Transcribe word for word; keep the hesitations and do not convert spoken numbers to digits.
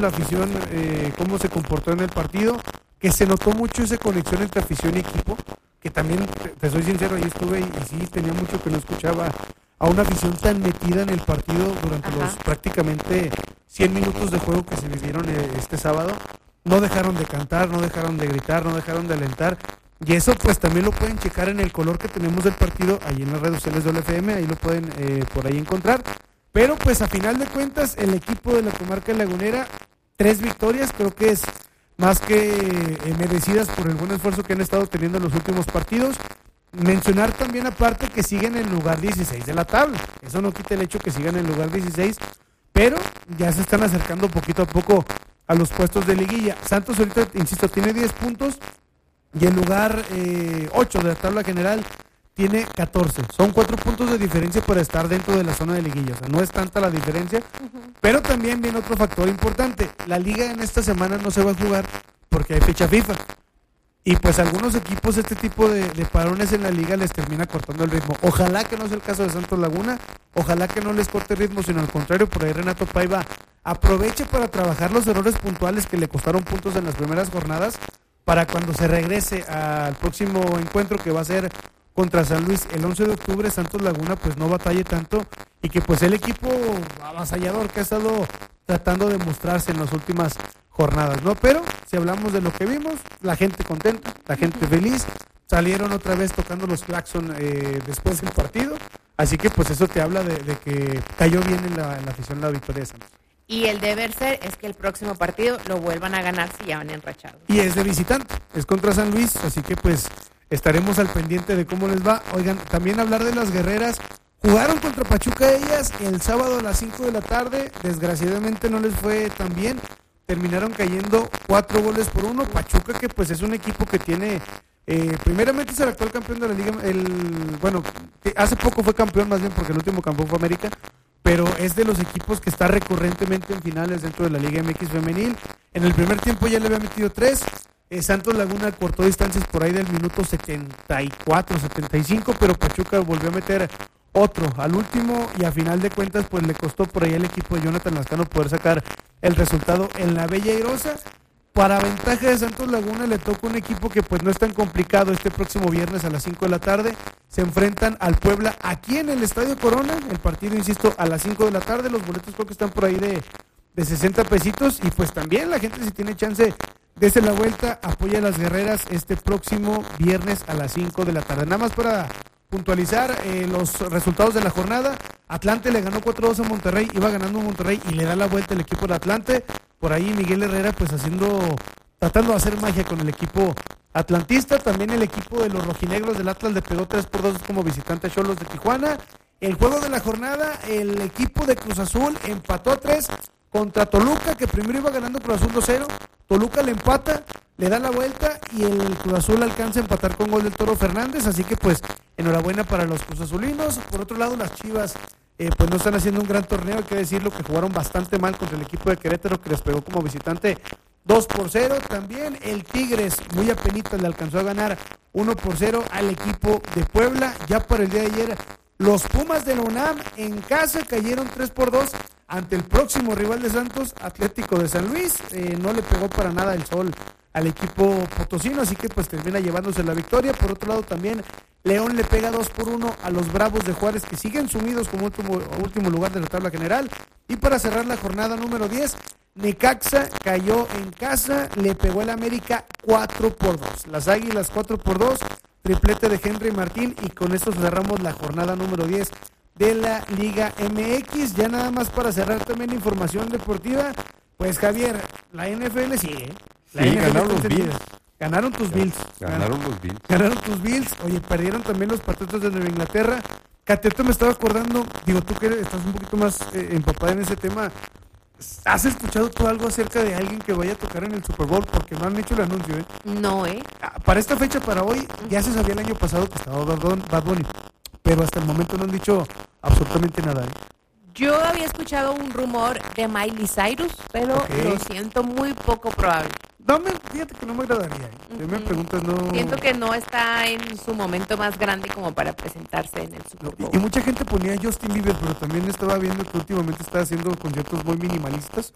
la afición, eh, cómo se comportó en el partido, que se notó mucho esa conexión entre afición y equipo, que también, te, te soy sincero, ahí estuve y, y sí, tenía mucho que no escuchaba a una afición tan metida en el partido durante Ajá. los prácticamente cien minutos de juego que se vivieron eh, este sábado. No dejaron de cantar, no dejaron de gritar, no dejaron de alentar. Y eso pues también lo pueden checar en el color que tenemos del partido, ahí en las redes sociales de O L F M, ahí lo pueden eh, por ahí encontrar. Pero pues a final de cuentas, el equipo de la comarca lagunera, tres victorias, creo que es más que eh, merecidas por el buen esfuerzo que han estado teniendo en los últimos partidos. Mencionar también aparte que siguen en el lugar dieciséis de la tabla, eso no quita el hecho que sigan en el lugar dieciséis, pero ya se están acercando poquito a poco a los puestos de liguilla. Santos ahorita, insisto, tiene diez puntos y el lugar eh, ocho de la tabla general tiene catorce. Son cuatro puntos de diferencia para estar dentro de la zona de liguilla. O sea, no es tanta la diferencia, uh-huh. pero también viene otro factor importante. La liga en esta semana no se va a jugar porque hay fecha FIFA. Y pues a algunos equipos este tipo de, de parones en la liga les termina cortando el ritmo. Ojalá que no sea el caso de Santos Laguna, ojalá que no les corte el ritmo, sino al contrario, por ahí Renato Paiva aproveche para trabajar los errores puntuales que le costaron puntos en las primeras jornadas, para cuando se regrese al próximo encuentro que va a ser contra San Luis el once de octubre, Santos Laguna pues no batalle tanto y que pues el equipo avasallador que ha estado tratando de mostrarse en las últimas jornadas, ¿no? Pero si hablamos de lo que vimos, la gente contenta, la gente feliz, salieron otra vez tocando los claxon eh, después del partido, así que pues eso te habla de, de que cayó bien en la, en la afición la victoria de Santos. Y el deber ser es que el próximo partido lo vuelvan a ganar si ya van enrachados. Y es de visitante, es contra San Luis, así que pues estaremos al pendiente de cómo les va. Oigan, también hablar de las guerreras. Jugaron contra Pachuca ellas el sábado a las cinco de la tarde, desgraciadamente no les fue tan bien, terminaron cayendo cuatro goles por uno. Pachuca, que pues es un equipo que tiene, eh, primeramente es el actual campeón de la liga, el bueno, hace poco fue campeón más bien porque el último campeón fue América, pero es de los equipos que está recurrentemente en finales dentro de la Liga M X femenil. En el primer tiempo ya le había metido tres. Eh, Santos Laguna cortó distancias por ahí del minuto setenta y cuatro, setenta y cinco, pero Pachuca volvió a meter otro al último y a final de cuentas pues le costó por ahí al equipo de Jonathan Lascano poder sacar el resultado en la Bella Airosa. Para ventaja de Santos Laguna le toca un equipo que pues no es tan complicado. Este próximo viernes a las cinco de la tarde se enfrentan al Puebla aquí en el Estadio Corona. El partido, insisto, a las cinco de la tarde. Los boletos creo que están por ahí de, de sesenta pesitos. Y pues también la gente, si tiene chance, desde la vuelta, apoya a las guerreras este próximo viernes a las cinco de la tarde. Nada más para puntualizar eh, los resultados de la jornada. Atlante le ganó cuatro dos a Monterrey, iba ganando Monterrey y le da la vuelta el equipo de Atlante. Por ahí Miguel Herrera pues haciendo, tratando de hacer magia con el equipo atlantista. También el equipo de los rojinegros del Atlas le pegó tres por dos como visitante a Xolos de Tijuana. El juego de la jornada, el equipo de Cruz Azul empató a tres contra Toluca, que primero iba ganando Cruz Azul dos cero. Toluca le empata, le da la vuelta y el Cruz Azul alcanza a empatar con gol del Toro Fernández, así que pues enhorabuena para los Cruz Azulinos. Por otro lado, las Chivas eh, pues no están haciendo un gran torneo, hay que decirlo, que jugaron bastante mal contra el equipo de Querétaro, que les pegó como visitante dos por cero. También el Tigres muy apenitas le alcanzó a ganar uno por cero al equipo de Puebla. Ya para el día de ayer los Pumas de la UNAM en casa cayeron tres por dos ante el próximo rival de Santos, Atlético de San Luis. Eh, no le pegó para nada el sol al equipo potosino, así que pues termina llevándose la victoria. Por otro lado también León le pega dos por uno a los Bravos de Juárez, que siguen sumidos como último, último lugar de la tabla general. Y para cerrar la jornada número diez, Necaxa cayó en casa, le pegó el América cuatro por dos. Las Águilas cuatro por dos, triplete de Henry Martín, y con esto cerramos la jornada número diez de la Liga M X. Ya nada más para cerrar también información deportiva, pues Javier, la N F L sigue. La sí, N F L ganaron los Bills. Ganaron tus Bills. Ganaron los Bills. Ganaron tus Bills. Oye, perdieron también los Patriotas de Nueva Inglaterra. Cateto, me estaba acordando, digo, tú que estás un poquito más eh, empapada en ese tema, ¿has escuchado tú algo acerca de alguien que vaya a tocar en el Super Bowl? Porque no han hecho el anuncio, ¿eh? No, ¿eh? Para esta fecha, para hoy, ya se sabía el año pasado que estaba Bad Bunny, pero hasta el momento no han dicho absolutamente nada, ¿eh? Yo había escuchado un rumor de Miley Cyrus, pero okay, lo siento muy poco probable. No, me, fíjate que no me agradaría. ¿eh? Si uh-huh. me preguntas, no... Siento que no está en su momento más grande como para presentarse en el Super Bowl. Y, y mucha gente ponía a Justin Bieber, pero también estaba viendo que últimamente está haciendo conciertos muy minimalistas.